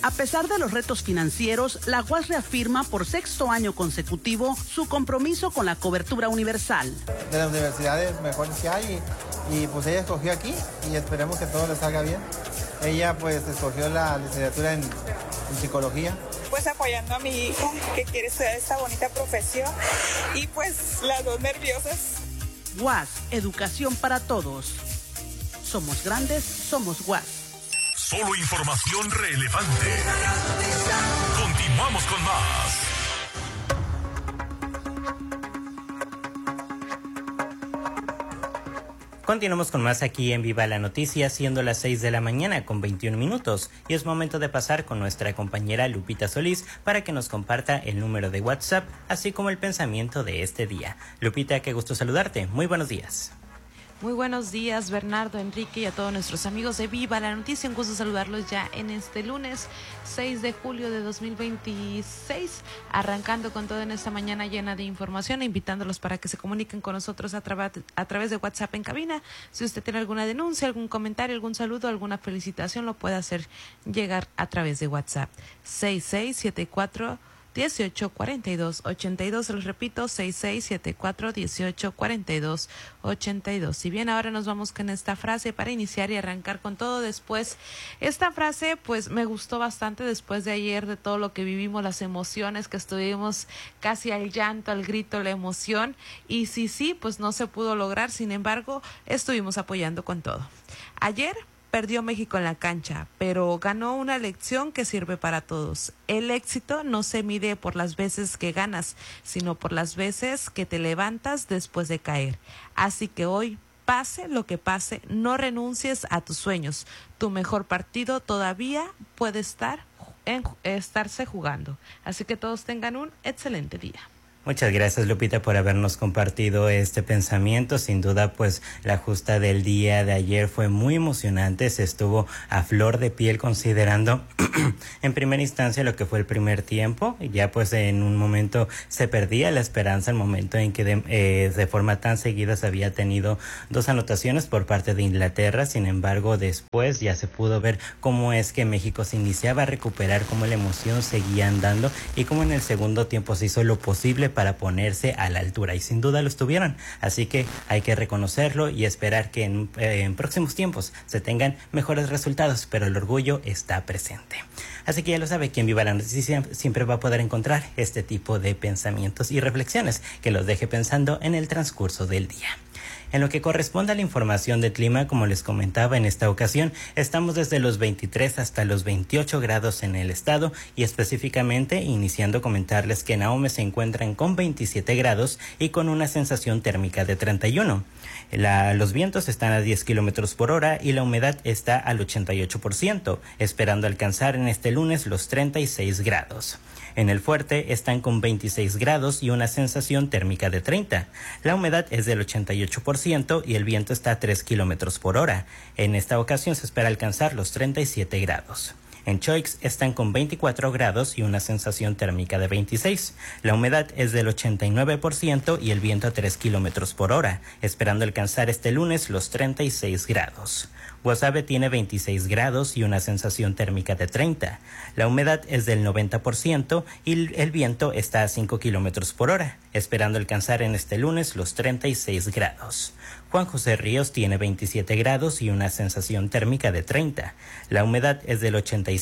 A pesar de los retos financieros, la UAS reafirma por sexto año consecutivo su compromiso con la cobertura universal. De las universidades mejores que hay y pues ella escogió aquí y esperemos que todo le salga bien. Ella pues escogió la licenciatura en psicología. Pues apoyando a mi hija que quiere estudiar esta bonita profesión y pues las dos nerviosas. UAS, educación para todos. Somos grandes, somos UAS. Solo información relevante. Continuamos con más. Continuamos con más aquí en Viva la Noticia, siendo las 6 de la mañana con 21 minutos. Y es momento de pasar con nuestra compañera Lupita Solís para que nos comparta el número de WhatsApp, así como el pensamiento de este día. Lupita, qué gusto saludarte. Muy buenos días. Muy buenos días, Bernardo, Enrique y a todos nuestros amigos de Viva la Noticia. Un gusto saludarlos ya en este lunes 6 de julio de 2026, arrancando con todo en esta mañana llena de información, invitándolos para que se comuniquen con nosotros a través de WhatsApp en cabina. Si usted tiene alguna denuncia, algún comentario, algún saludo, alguna felicitación, lo puede hacer llegar a través de WhatsApp. 6674-1842-82, se los repito, 6674-1842-82. Si bien ahora nos vamos con esta frase para iniciar y arrancar con todo después, esta frase pues me gustó bastante después de ayer, de todo lo que vivimos, las emociones que estuvimos casi al llanto, al grito, la emoción, y sí, pues no se pudo lograr, sin embargo, estuvimos apoyando con todo. Ayer perdió México en la cancha, pero ganó una lección que sirve para todos. El éxito no se mide por las veces que ganas, sino por las veces que te levantas después de caer. Así que hoy, pase lo que pase, no renuncies a tus sueños. Tu mejor partido todavía puede estarse jugando. Así que todos tengan un excelente día. Muchas gracias, Lupita, por habernos compartido este pensamiento. Sin duda, pues la justa del día de ayer fue muy emocionante. Se estuvo a flor de piel considerando en primera instancia lo que fue el primer tiempo. Ya pues en un momento se perdía la esperanza, el momento en que de forma tan seguida se había tenido 2 anotaciones por parte de Inglaterra. Sin embargo, después ya se pudo ver cómo es que México se iniciaba a recuperar, cómo la emoción seguía andando y cómo en el segundo tiempo se hizo lo posible para ponerse a la altura, y sin duda lo estuvieron. Así que hay que reconocerlo y esperar que en próximos tiempos se tengan mejores resultados, pero el orgullo está presente. Así que ya lo sabe, quien viva la noticia siempre va a poder encontrar este tipo de pensamientos y reflexiones que los deje pensando en el transcurso del día. En lo que corresponde a la información del clima, como les comentaba en esta ocasión, estamos desde los 23 hasta los 28 grados en el estado, y específicamente iniciando comentarles que en Ahome se encuentran con 27 grados y con una sensación térmica de 31. Los vientos están a 10 kilómetros por hora y la humedad está al 88%, esperando alcanzar en este lunes los 36 grados. En el Fuerte están con 26 grados y una sensación térmica de 30. La humedad es del 88% y el viento está a 3 kilómetros por hora. En esta ocasión se espera alcanzar los 37 grados. En Choix están con 24 grados y una sensación térmica de 26. La humedad es del 89% y el viento a 3 kilómetros por hora, esperando alcanzar este lunes los 36 grados. Guasave tiene 26 grados y una sensación térmica de 30. La humedad es del 90% y el viento está a 5 kilómetros por hora, esperando alcanzar en este lunes los 36 grados. Juan José Ríos tiene 27 grados y una sensación térmica de 30. La humedad es del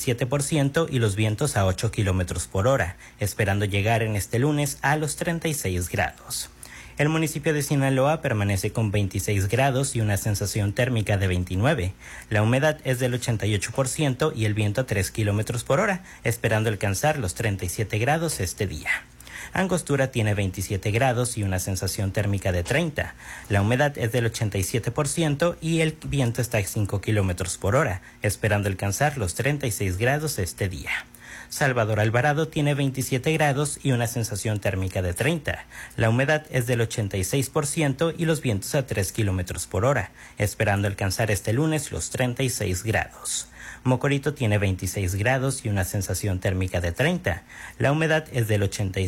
87% y los vientos a 8 kilómetros por hora, esperando llegar en este lunes a los 36 grados. El municipio de Sinaloa permanece con 26 grados y una sensación térmica de 29. La humedad es del 88% y el viento a 3 kilómetros por hora, esperando alcanzar los 37 grados este día. Angostura tiene 27 grados y una sensación térmica de 30. La humedad es del 87% y el viento está a 5 kilómetros por hora, esperando alcanzar los 36 grados este día. Salvador Alvarado tiene 27 grados y una sensación térmica de 30. La humedad es del 86% y los vientos a 3 kilómetros por hora, esperando alcanzar este lunes los 36 grados. Mocorito tiene 26 grados y una sensación térmica de 30. La humedad es del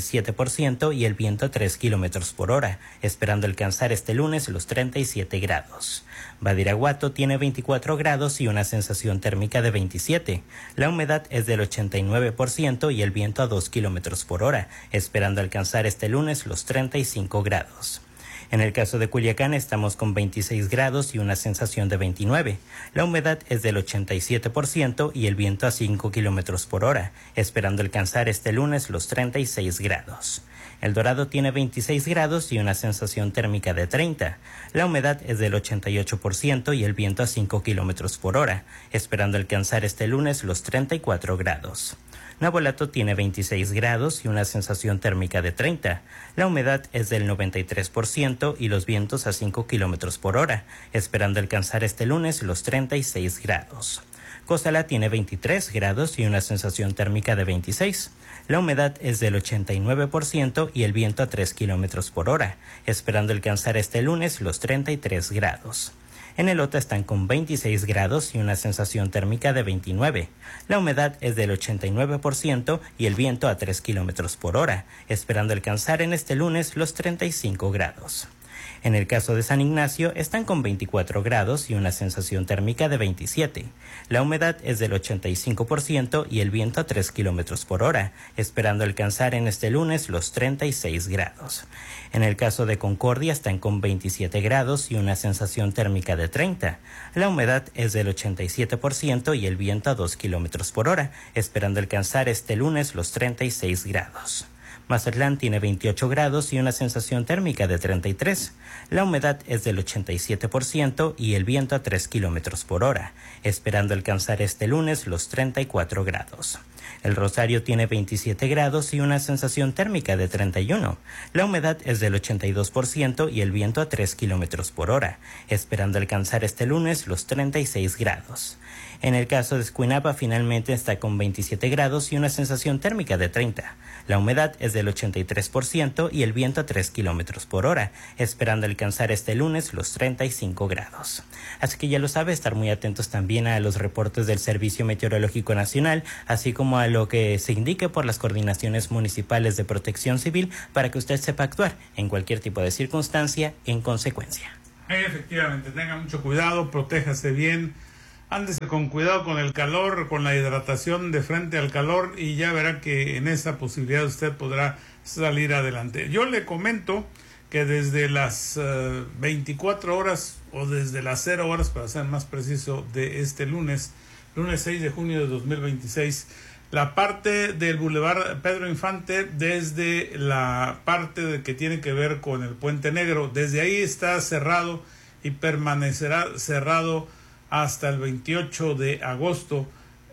87% y el viento a 3 kilómetros por hora, esperando alcanzar este lunes los 37 grados. Badiraguato tiene 24 grados y una sensación térmica de 27. La humedad es del 89% y el viento a 2 kilómetros por hora, esperando alcanzar este lunes los 35 grados. En el caso de Culiacán estamos con 26 grados y una sensación de 29. La humedad es del 87% y el viento a 5 kilómetros por hora, esperando alcanzar este lunes los 36 grados. El Dorado tiene 26 grados y una sensación térmica de 30. La humedad es del 88% y el viento a 5 kilómetros por hora, esperando alcanzar este lunes los 34 grados. Navolato tiene 26 grados y una sensación térmica de 30. La humedad es del 93% y los vientos a 5 kilómetros por hora, esperando alcanzar este lunes los 36 grados. Cozalá tiene 23 grados y una sensación térmica de 26. La humedad es del 89% y el viento a 3 kilómetros por hora, esperando alcanzar este lunes los 33 grados. En Elota están con 26 grados y una sensación térmica de 29. La humedad es del 89% y el viento a 3 kilómetros por hora, esperando alcanzar en este lunes los 35 grados. En el caso de San Ignacio, están con 24 grados y una sensación térmica de 27. La humedad es del 85% y el viento a 3 kilómetros por hora, esperando alcanzar en este lunes los 36 grados. En el caso de Concordia, están con 27 grados y una sensación térmica de 30. La humedad es del 87% y el viento a 2 kilómetros por hora, esperando alcanzar este lunes los 36 grados. Mazatlán tiene 28 grados y una sensación térmica de 33. La humedad es del 87% y el viento a 3 kilómetros por hora, esperando alcanzar este lunes los 34 grados. El Rosario tiene 27 grados y una sensación térmica de 31. La humedad es del 82% y el viento a 3 kilómetros por hora, esperando alcanzar este lunes los 36 grados. En el caso de Escuinapa, finalmente está con 27 grados y una sensación térmica de 30. La humedad es del 83% y el viento a 3 kilómetros por hora, esperando alcanzar este lunes los 35 grados. Así que ya lo sabe, estar muy atentos también a los reportes del Servicio Meteorológico Nacional, así como a lo que se indique por las coordinaciones municipales de protección civil, para que usted sepa actuar en cualquier tipo de circunstancia en consecuencia. Efectivamente, tenga mucho cuidado, protéjase bien. Ándese con cuidado con el calor, con la hidratación de frente al calor, y ya verá que en esa posibilidad usted podrá salir adelante. Yo le comento que desde las 24 horas o desde las 0 horas, para ser más preciso, de este lunes 6 de junio de 2026, la parte del Boulevard Pedro Infante, desde la parte que tiene que ver con el Puente Negro, desde ahí está cerrado y permanecerá cerrado hasta el 28 de agosto,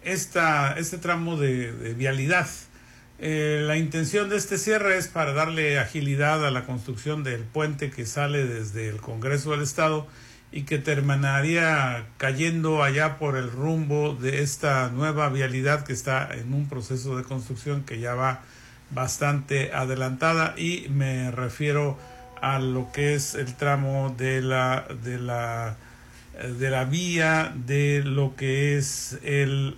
este tramo de vialidad. La intención de este cierre es para darle agilidad a la construcción del puente que sale desde el Congreso del Estado y que terminaría cayendo allá por el rumbo de esta nueva vialidad que está en un proceso de construcción que ya va bastante adelantada, y me refiero a lo que es el tramo de la vía de lo que es el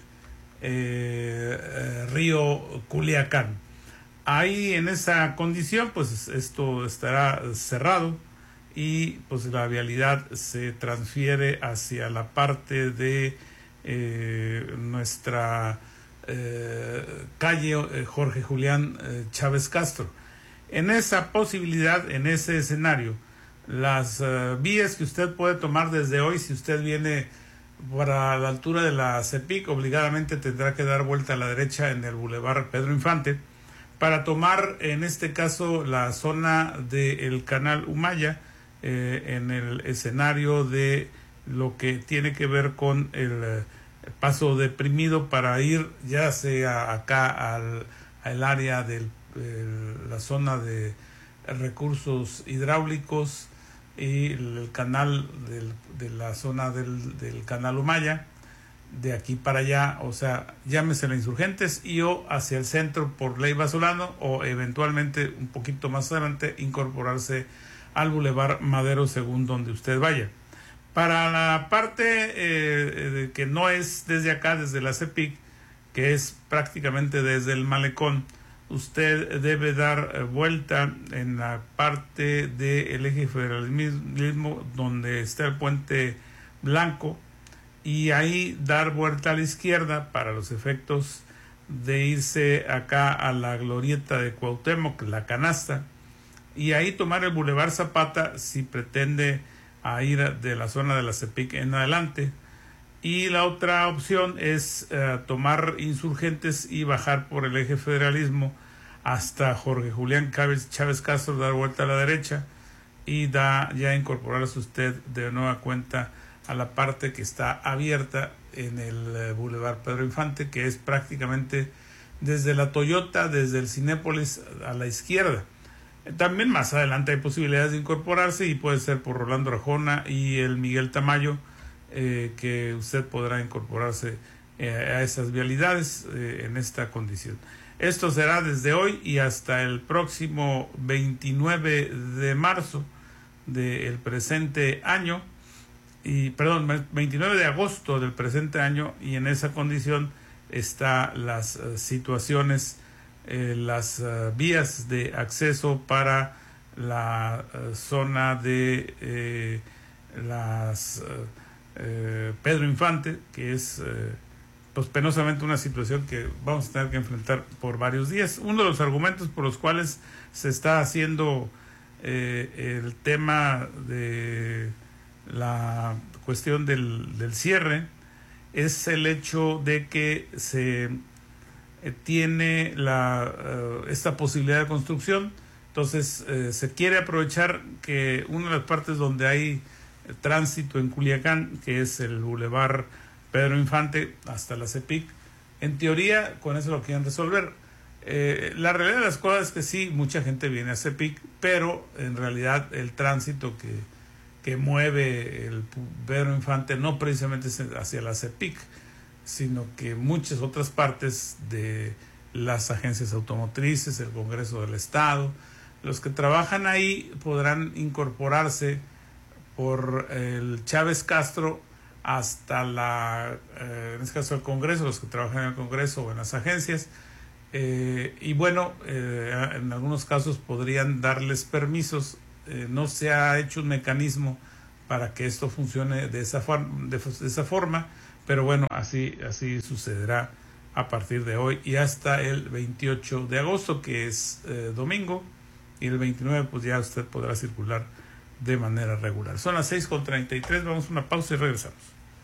río Culiacán. Ahí, en esa condición, pues esto estará cerrado y pues la vialidad se transfiere hacia la parte de nuestra calle Jorge Julián Chávez Castro. En esa posibilidad, en ese escenario, las vías que usted puede tomar desde hoy, si usted viene para la altura de la CEPIC, obligadamente tendrá que dar vuelta a la derecha en el Boulevard Pedro Infante para tomar, en este caso, la zona del Canal Humaya, en el escenario de lo que tiene que ver con el paso deprimido, para ir ya sea acá al área de la zona de recursos hidráulicos y el canal de la zona del Canal Humaya, de aquí para allá, o sea, llámese la Insurgentes y o hacia el centro por Leiva Solano, o eventualmente un poquito más adelante incorporarse al Boulevard Madero según donde usted vaya. Para la parte que no es desde acá, desde la CEPIC, que es prácticamente desde el malecón, usted debe dar vuelta en la parte del eje federalismo donde está el puente blanco, y ahí dar vuelta a la izquierda para los efectos de irse acá a la glorieta de Cuauhtémoc, la canasta, y ahí tomar el Boulevard Zapata si pretende a ir de la zona de la CEPIC en adelante. Y la otra opción es tomar Insurgentes y bajar por el eje federalismo hasta Jorge Julián Chávez Castro, dar vuelta a la derecha y ya incorporarse usted de nueva cuenta a la parte que está abierta en el Boulevard Pedro Infante, que es prácticamente desde la Toyota, desde el Cinépolis a la izquierda. También más adelante hay posibilidades de incorporarse y puede ser por Rolando Arjona y el Miguel Tamayo, que usted podrá incorporarse a esas vialidades en esta condición. Esto será desde hoy y hasta el próximo 29 de marzo del presente año, 29 de agosto del presente año, y en esa condición están las situaciones, las vías de acceso para la zona de Pedro Infante, que es pues penosamente una situación que vamos a tener que enfrentar por varios días. Uno de los argumentos por los cuales se está haciendo el tema de la cuestión del cierre es el hecho de que se tiene esta posibilidad de construcción. Entonces se quiere aprovechar que una de las partes donde hay tránsito en Culiacán, que es el Boulevard Pedro Infante hasta la CEPIC, en teoría con eso lo quieren resolver. La realidad de las cosas es que sí, mucha gente viene a CEPIC, pero en realidad el tránsito que mueve el Pedro Infante no precisamente es hacia la CEPIC, sino que muchas otras partes de las agencias automotrices, el Congreso del Estado, los que trabajan ahí podrán incorporarse por el Chávez Castro hasta en este caso el Congreso, los que trabajan en el Congreso o en las agencias, y bueno, en algunos casos podrían darles permisos. No se ha hecho un mecanismo para que esto funcione de esa forma, pero bueno, así sucederá a partir de hoy y hasta el 28 de agosto, que es domingo, y el 29 pues ya usted podrá circular de manera regular. Son las 6:33, vamos a una pausa y regresamos.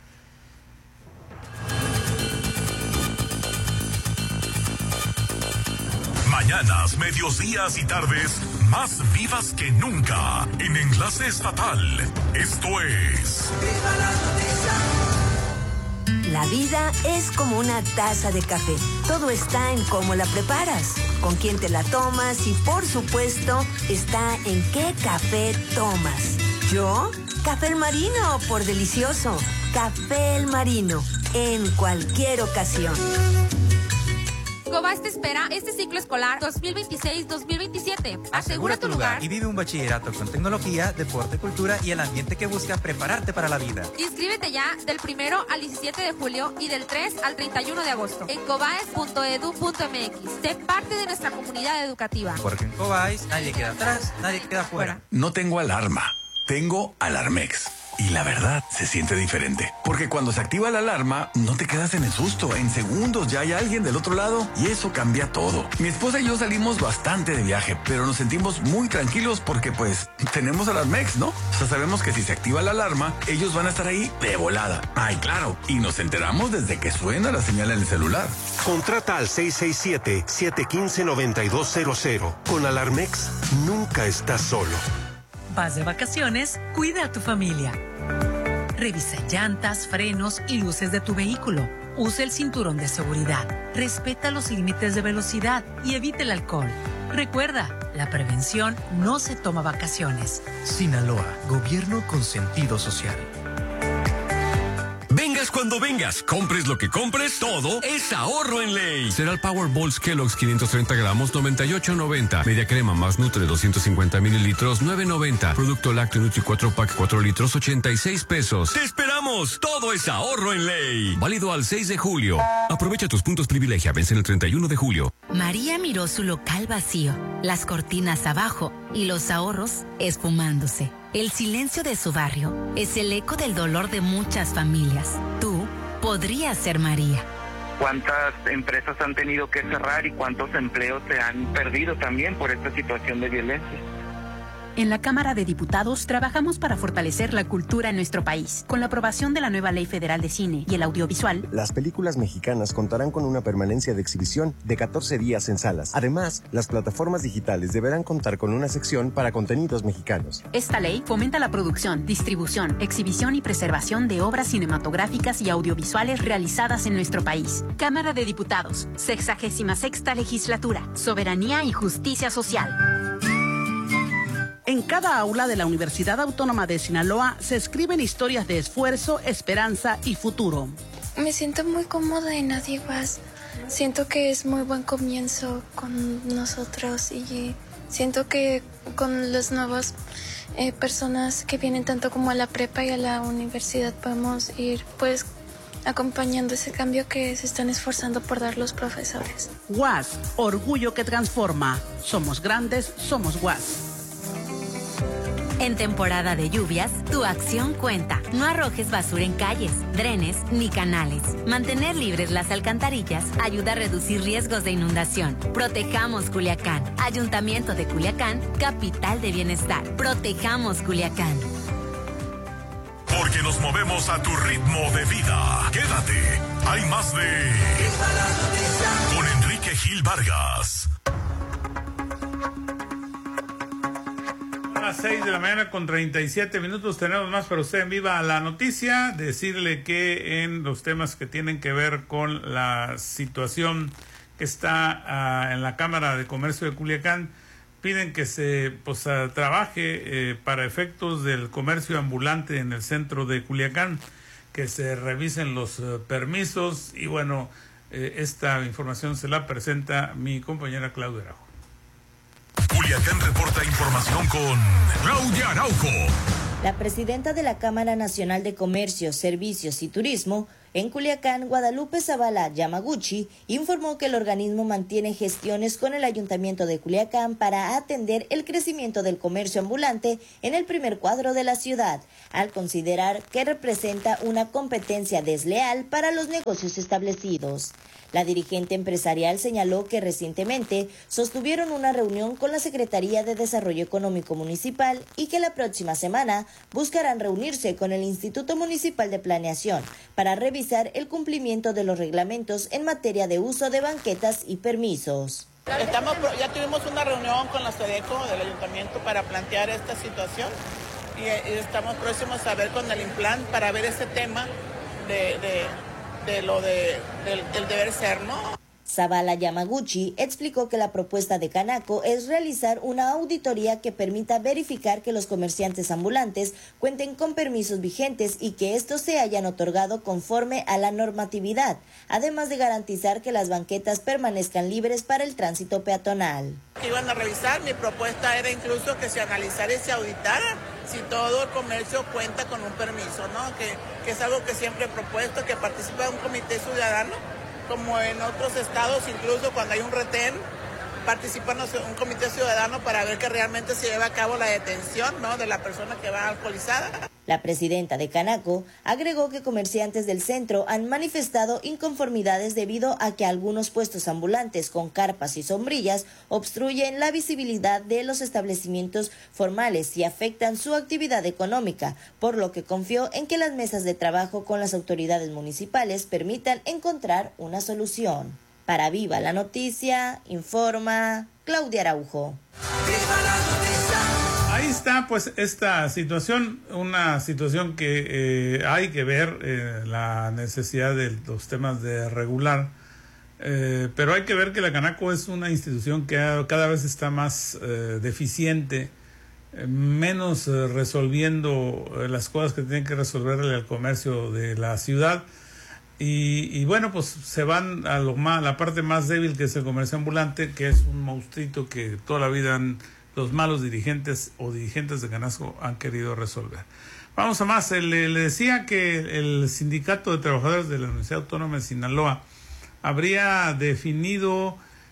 Mañanas, medios días y tardes más vivas que nunca en Enlace Estatal. Esto es ¡Viva la noticia! La vida es como una taza de café. Todo está en cómo la preparas, con quién te la tomas y, por supuesto, está en qué café tomas. ¿Yo? Café El Marino, por delicioso. Café El Marino, en cualquier ocasión. Cobás te espera este ciclo escolar 2026-2027. Asegura tu lugar y vive un bachillerato con tecnología, deporte, cultura y el ambiente que busca prepararte para la vida. Inscríbete ya del 1 al 17 de julio y del 3 al 31 de agosto en cobaes.edu.mx. Sé parte de nuestra comunidad educativa. Porque en Cobáis nadie queda atrás, nadie queda fuera. No tengo alarma, tengo Alarmex. Y la verdad, se siente diferente. Porque cuando se activa la alarma, no te quedas en el susto. En segundos ya hay alguien del otro lado y eso cambia todo. Mi esposa y yo salimos bastante de viaje, pero nos sentimos muy tranquilos porque pues tenemos Alarmex, ¿no? O sea, sabemos que si se activa la alarma, ellos van a estar ahí de volada. Ay, claro. Y nos enteramos desde que suena la señal en el celular. Contrata al 667-715-9200. Con Alarmex, nunca estás solo. Vas de vacaciones, cuida a tu familia. Revisa llantas, frenos y luces de tu vehículo. Usa el cinturón de seguridad. Respeta los límites de velocidad y evite el alcohol. Recuerda, la prevención no se toma vacaciones. Sinaloa, gobierno con sentido social. Venga a cuando vengas, compres lo que compres, todo es ahorro en ley. Cereal Powerballs Kellogg's 530 gramos, 98.90. Media crema más Nutre 250 mililitros, 9.90. Producto lácteo Nutri 4 Pack 4 litros, 86 pesos. ¡Te esperamos! Todo es ahorro en ley. Válido al 6 de julio. Aprovecha tus puntos privilegia. Vence el 31 de julio. María miró su local vacío, las cortinas abajo y los ahorros esfumándose. El silencio de su barrio es el eco del dolor de muchas familias. Tú podrías ser María. ¿Cuántas empresas han tenido que cerrar y cuántos empleos se han perdido también por esta situación de violencia? En la Cámara de Diputados trabajamos para fortalecer la cultura en nuestro país. Con la aprobación de la nueva Ley Federal de Cine y el Audiovisual, las películas mexicanas contarán con una permanencia de exhibición de 14 días en salas. Además, las plataformas digitales deberán contar con una sección para contenidos mexicanos. Esta ley fomenta la producción, distribución, exhibición y preservación de obras cinematográficas y audiovisuales realizadas en nuestro país. Cámara de Diputados, 66ª Legislatura, Soberanía y Justicia Social. En cada aula de la Universidad Autónoma de Sinaloa se escriben historias de esfuerzo, esperanza y futuro. Me siento muy cómoda en Adiguas. Siento que es muy buen comienzo con nosotros y siento que con las nuevas personas que vienen tanto como a la prepa y a la universidad podemos ir pues acompañando ese cambio que se están esforzando por dar los profesores. UAS, orgullo que transforma. Somos grandes, somos UAS. En temporada de lluvias, tu acción cuenta. No arrojes basura en calles, drenes ni canales. Mantener libres las alcantarillas ayuda a reducir riesgos de inundación. Protejamos Culiacán. Ayuntamiento de Culiacán, capital de bienestar. Protejamos Culiacán. Porque nos movemos a tu ritmo de vida. Quédate. Hay más de... Con Enrique Gil Vargas. A las 6 de la mañana con 37 minutos tenemos más para usted en Viva la Noticia. Decirle que en los temas que tienen que ver con la situación que está en la Cámara de Comercio de Culiacán, piden que se trabaje para efectos del comercio ambulante en el centro de Culiacán, que se revisen los permisos y bueno, esta información se la presenta mi compañera Claudia Araujo. Culiacán reporta información con Claudia Araujo. La presidenta de la Cámara Nacional de Comercio, Servicios y Turismo en Culiacán, Guadalupe Zavala Yamaguchi, informó que el organismo mantiene gestiones con el Ayuntamiento de Culiacán para atender el crecimiento del comercio ambulante en el primer cuadro de la ciudad, al considerar que representa una competencia desleal para los negocios establecidos. La dirigente empresarial señaló que recientemente sostuvieron una reunión con la Secretaría de Desarrollo Económico Municipal y que la próxima semana buscarán reunirse con el Instituto Municipal de Planeación para revisar el cumplimiento de los reglamentos en materia de uso de banquetas y permisos. Ya tuvimos una reunión con la SEDECO del ayuntamiento para plantear esta situación y estamos próximos a ver con el INPLAN para ver ese tema del deber ser, ¿no? Zavala Yamaguchi explicó que la propuesta de Canaco es realizar una auditoría que permita verificar que los comerciantes ambulantes cuenten con permisos vigentes y que estos se hayan otorgado conforme a la normatividad, además de garantizar que las banquetas permanezcan libres para el tránsito peatonal. Iban a revisar, mi propuesta era incluso que se analizara y se auditara si todo el comercio cuenta con un permiso, ¿no? Que es algo que siempre he propuesto, que participe un comité ciudadano, como en otros estados, incluso cuando hay un retén, participan un comité ciudadano para ver que realmente se lleva a cabo la detención, ¿no?, de la persona que va alcoholizada. La presidenta de Canaco agregó que comerciantes del centro han manifestado inconformidades debido a que algunos puestos ambulantes con carpas y sombrillas obstruyen la visibilidad de los establecimientos formales y afectan su actividad económica, por lo que confió en que las mesas de trabajo con las autoridades municipales permitan encontrar una solución. Para Viva la Noticia, informa Claudia Araujo. Ahí está pues esta situación, una situación que hay que ver la necesidad de los temas de regular, pero hay que ver que la Canaco es una institución que cada vez está más deficiente, menos resolviendo las cosas que tienen que resolverle al comercio de la ciudad. Y bueno, pues se van a la parte más débil, que es el comercio ambulante, que es un monstruito que toda la vida los malos dirigentes o dirigentes de Canasco han querido resolver. Vamos a más. Le decía que el Sindicato de Trabajadores de la Universidad Autónoma de Sinaloa habría definido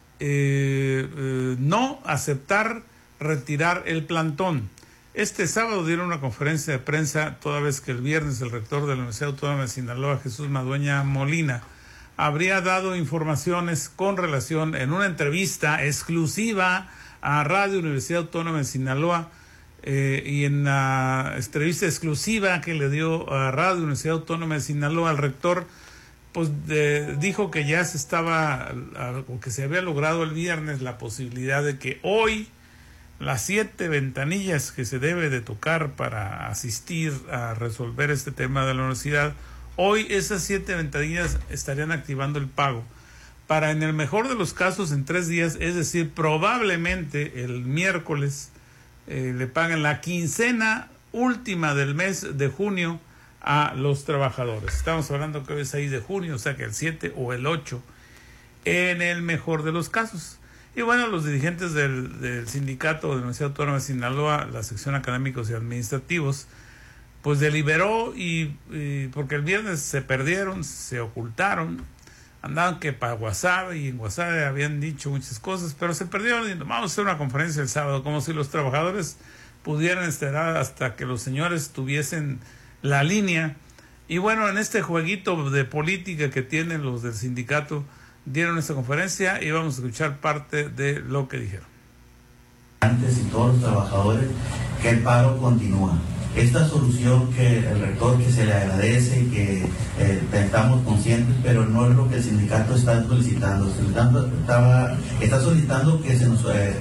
no aceptar retirar el plantón. Este sábado dieron una conferencia de prensa, toda vez que el viernes el rector de la Universidad Autónoma de Sinaloa, Jesús Madueña Molina, habría dado informaciones con relación, en una entrevista exclusiva a Radio Universidad Autónoma de Sinaloa, y en la entrevista exclusiva que le dio a Radio Universidad Autónoma de Sinaloa, el rector pues dijo que ya o que se había logrado el viernes la posibilidad de que hoy las 7 ventanillas que se debe de tocar para asistir a resolver este tema de la universidad, hoy esas 7 ventanillas estarían activando el pago para, en el mejor de los casos, en 3 días, es decir, probablemente el miércoles le paguen la quincena última del mes de junio a los trabajadores. Estamos hablando que hoy es 6 de junio, o sea que el 7 o el 8, en el mejor de los casos. Y bueno, los dirigentes del sindicato de la Universidad Autónoma de Sinaloa, la sección académicos y administrativos, pues deliberó y porque el viernes se perdieron, se ocultaron, andaban que para Guasave, y en Guasave habían dicho muchas cosas, pero se perdieron y vamos a hacer una conferencia el sábado, como si los trabajadores pudieran esperar hasta que los señores tuviesen la línea. Y bueno, en este jueguito de política que tienen los del sindicato, dieron esta conferencia y vamos a escuchar parte de lo que dijeron. Antes y todos los trabajadores, que el paro continúa. Esta solución que el rector, que se le agradece y que estamos conscientes, pero no es lo que el sindicato está solicitando. Está solicitando que se nos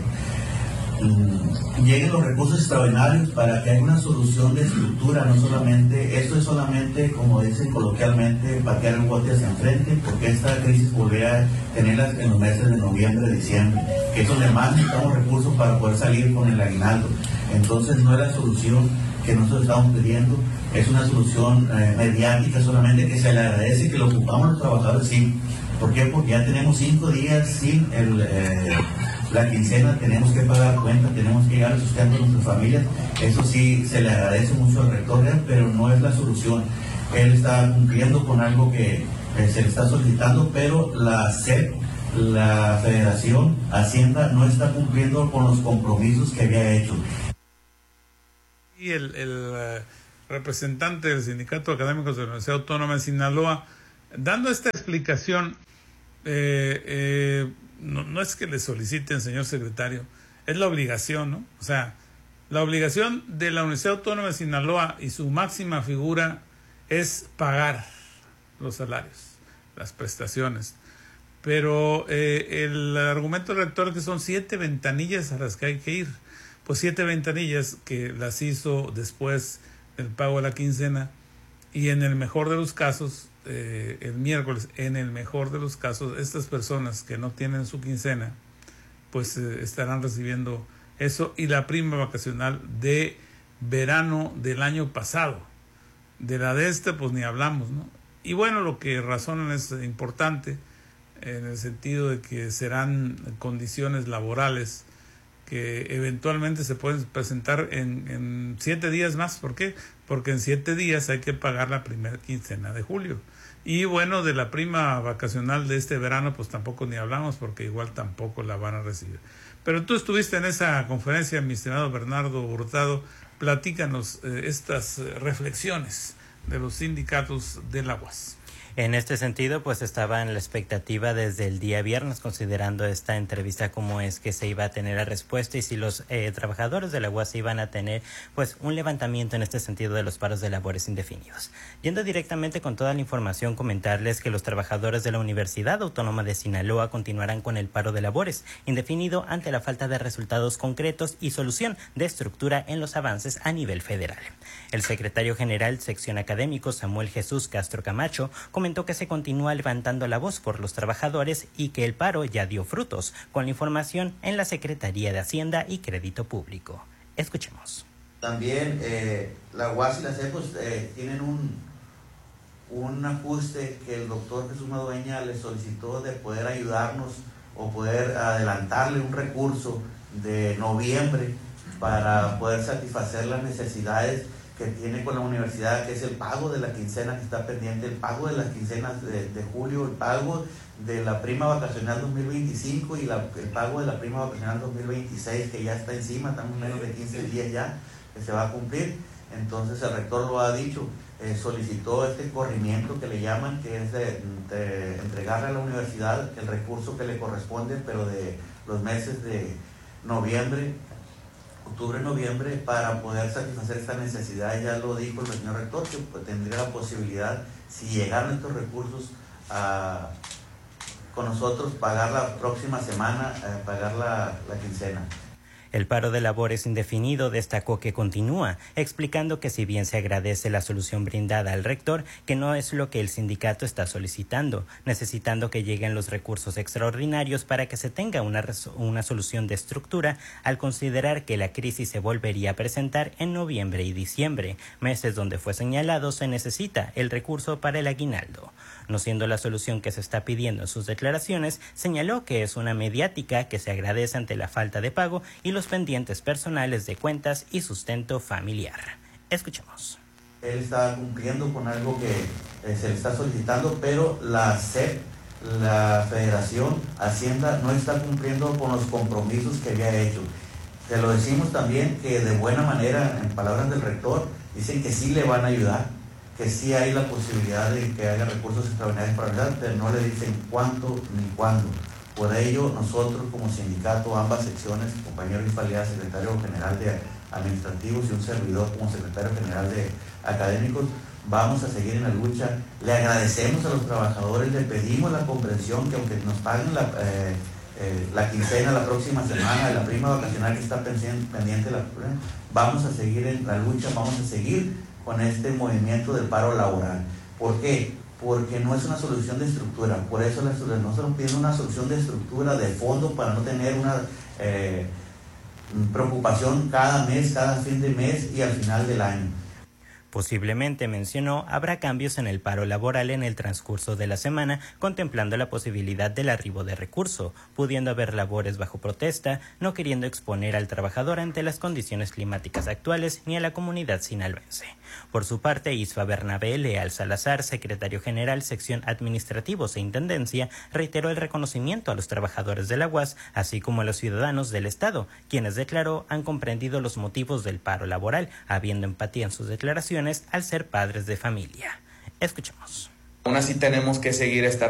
lleguen los recursos extraordinarios para que haya una solución de estructura, no solamente, esto es solamente, como dicen coloquialmente, patear el bote hacia enfrente, porque esta crisis volverá a tenerla en los meses de noviembre, diciembre, que es donde más necesitamos recursos para poder salir con el aguinaldo. Entonces no es la solución que nosotros estamos pidiendo, es una solución mediática solamente, que se le agradece, que lo ocupamos los trabajadores, sí. ¿Por qué? Porque ya tenemos 5 días sin la quincena, tenemos que pagar cuentas, tenemos que llegar al sustento de nuestras familias. Eso sí, se le agradece mucho al rector, pero no es la solución. Él está cumpliendo con algo que se le está solicitando, pero la SEP, la Federación, Hacienda, no está cumpliendo con los compromisos que había hecho. Y el representante del Sindicato de Académicos de la Universidad Autónoma de Sinaloa, dando esta explicación, no es que le soliciten, señor secretario, es la obligación, ¿no? O sea, la obligación de la Universidad Autónoma de Sinaloa y su máxima figura es pagar los salarios, las prestaciones. Pero el argumento del rector es que son 7 ventanillas a las que hay que ir. Pues 7 ventanillas que las hizo después del pago de la quincena, y en el mejor de los casos, el miércoles, en el mejor de los casos, estas personas que no tienen su quincena, pues estarán recibiendo eso y la prima vacacional de verano del año pasado. De la de pues ni hablamos, ¿no? Y bueno, lo que razonan es importante, en el sentido de que serán condiciones laborales que eventualmente se pueden presentar en 7 días más. ¿Por qué? Porque en 7 días hay que pagar la primera quincena de julio. Y bueno, de la prima vacacional de este verano, pues tampoco ni hablamos, porque igual tampoco la van a recibir. Pero tú estuviste en esa conferencia, mi estimado Bernardo Hurtado. Platícanos estas reflexiones de los sindicatos de la UAS. En este sentido, pues estaba en la expectativa desde el día viernes, considerando esta entrevista cómo es que se iba a tener la respuesta y si los trabajadores de la UAS iban a tener pues un levantamiento en este sentido de los paros de labores indefinidos. Yendo directamente con toda la información, comentarles que los trabajadores de la Universidad Autónoma de Sinaloa continuarán con el paro de labores indefinido ante la falta de resultados concretos y solución de estructura en los avances a nivel federal. El secretario general sección académico, Samuel Jesús Castro Camacho, comentó que se continúa levantando la voz por los trabajadores y que el paro ya dio frutos, con la información en la Secretaría de Hacienda y Crédito Público. Escuchemos. También la UAS y la CEP tienen un ajuste que el doctor Jesús Madueña le solicitó de poder ayudarnos o poder adelantarle un recurso de noviembre para poder satisfacer las necesidades que tiene con la universidad, que es el pago de la quincena que está pendiente, el pago de las quincenas de julio, el pago de la prima vacacional 2025 y el pago de la prima vacacional 2026, que ya está encima, estamos menos de 15 días ya, que se va a cumplir. Entonces el rector lo ha dicho, solicitó este corrimiento que le llaman, que es de entregarle a la universidad el recurso que le corresponde, pero de los meses de octubre-noviembre, para poder satisfacer esta necesidad. Ya lo dijo el señor rector, que pues, tendría la posibilidad, si llegaran estos recursos con nosotros, pagar la próxima semana, pagar la quincena. El paro de labores indefinido destacó que continúa, explicando que si bien se agradece la solución brindada al rector, que no es lo que el sindicato está solicitando, necesitando que lleguen los recursos extraordinarios para que se tenga una solución de estructura, al considerar que la crisis se volvería a presentar en noviembre y diciembre, meses donde fue señalado se necesita el recurso para el aguinaldo. No siendo la solución que se está pidiendo en sus declaraciones, señaló que es una mediática que se agradece ante la falta de pago y los pendientes personales de cuentas y sustento familiar. Escuchemos. Él está cumpliendo con algo que se le está solicitando, pero la SEP, la Federación, Hacienda, no está cumpliendo con los compromisos que había hecho. Te lo decimos también que de buena manera, en palabras del rector, dicen que sí le van a ayudar, que sí hay la posibilidad de que haya recursos extraordinarios para ayudar, pero no le dicen cuánto ni cuándo. Por ello, nosotros como sindicato, ambas secciones, el compañero Infalidad, secretario general de Administrativos, y un servidor como secretario general de Académicos, vamos a seguir en la lucha. Le agradecemos a los trabajadores, le pedimos la comprensión que aunque nos paguen la quincena la próxima semana, la prima vacacional que está pendiente, vamos a seguir en la lucha, vamos a seguir con este movimiento del paro laboral. ¿Por qué? Porque no es una solución de estructura, por eso nosotros pedimos una solución de estructura, de fondo, para no tener una preocupación cada mes, cada fin de mes y al final del año. Posiblemente, mencionó, habrá cambios en el paro laboral en el transcurso de la semana, contemplando la posibilidad del arribo de recurso, pudiendo haber labores bajo protesta, no queriendo exponer al trabajador ante las condiciones climáticas actuales ni a la comunidad sinaloense. Por su parte, Isfa Bernabé Leal Salazar, secretario general, sección administrativos e intendencia, reiteró el reconocimiento a los trabajadores de la UAS, así como a los ciudadanos del Estado, quienes, declaró, han comprendido los motivos del paro laboral, habiendo empatía en sus declaraciones al ser padres de familia. Escuchemos. Aún así tenemos que seguir esta